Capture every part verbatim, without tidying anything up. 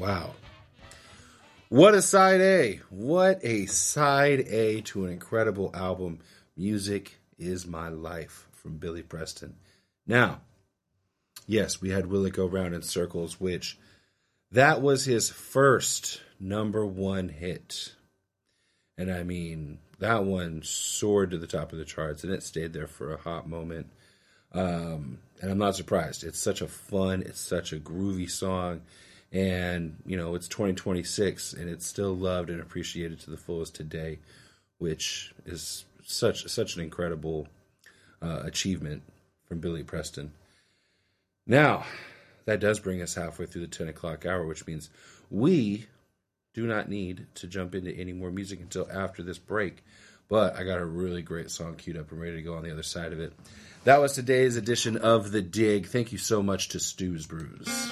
Wow. What a side A. What a side A to an incredible album. Music is My Life from Billy Preston. Now, yes, we had Will It Go Round in Circles, which that was his first number one hit. And I mean, that one soared to the top of the charts, and it stayed there for a hot moment. Um, and I'm not surprised. It's such a fun, it's such a groovy song. And, you know, it's twenty twenty-six, and it's still loved and appreciated to the fullest today, which is such such an incredible uh, achievement from Billy Preston. Now, that does bring us halfway through the ten o'clock hour, which means we do not need to jump into any more music until after this break. But I got a really great song queued up and ready to go on the other side of it. That was today's edition of The Dig. Thank you so much to Stu's Brews.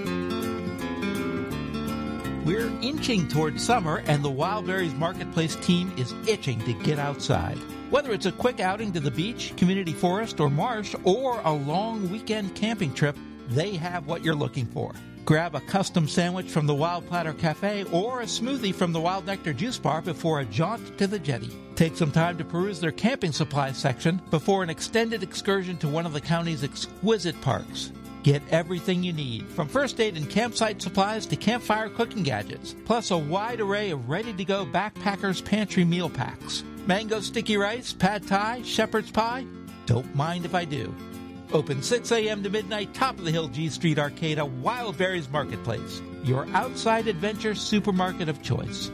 We're inching toward summer, and the Wildberries Marketplace team is itching to get outside. Whether it's a quick outing to the beach, community forest, or marsh, or a long weekend camping trip, they have what you're looking for. Grab a custom sandwich from the Wild Platter Cafe or a smoothie from the Wild Nectar Juice Bar before a jaunt to the jetty. Take some time to peruse their camping supplies section before an extended excursion to one of the county's exquisite parks. Get everything you need, from first aid and campsite supplies to campfire cooking gadgets, plus a wide array of ready-to-go backpackers' pantry meal packs. Mango sticky rice, pad thai, shepherd's pie? Don't mind if I do. Open six a.m. to midnight, top of the hill G Street Arcade, a Wildberries Marketplace, your outside adventure supermarket of choice.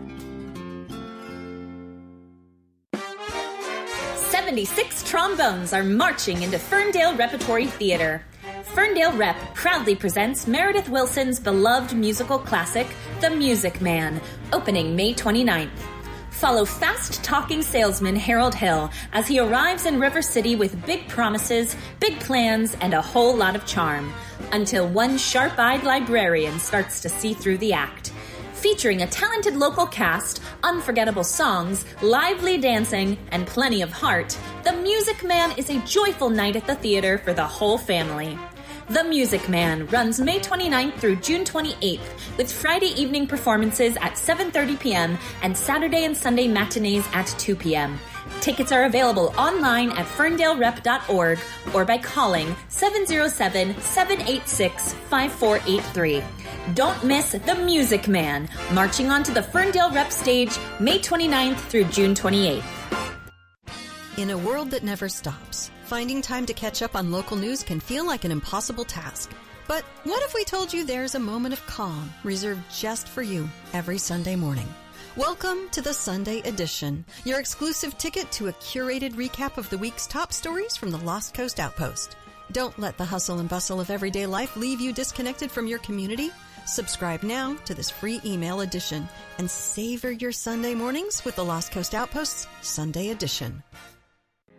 seventy-six trombones are marching into Ferndale Repertory Theater. Ferndale Rep proudly presents Meredith Willson's beloved musical classic, The Music Man, opening May twenty-ninth. Follow fast-talking salesman Harold Hill as he arrives in River City with big promises, big plans, and a whole lot of charm, until one sharp-eyed librarian starts to see through the act. Featuring a talented local cast, unforgettable songs, lively dancing, and plenty of heart, The Music Man is a joyful night at the theater for the whole family. The Music Man runs May twenty-ninth through June twenty-eighth, with Friday evening performances at seven thirty p.m. and Saturday and Sunday matinees at two p.m. Tickets are available online at ferndale rep dot org or by calling seven oh seven, seven eight six, five four eight three. Don't miss The Music Man, marching onto the Ferndale Rep stage May twenty-ninth through June twenty-eighth. In a world that never stops, finding time to catch up on local news can feel like an impossible task. But what if we told you there's a moment of calm reserved just for you every Sunday morning? Welcome to the Sunday Edition, your exclusive ticket to a curated recap of the week's top stories from the Lost Coast Outpost. Don't let the hustle and bustle of everyday life leave you disconnected from your community. Subscribe now to this free email edition and savor your Sunday mornings with the Lost Coast Outpost's Sunday Edition.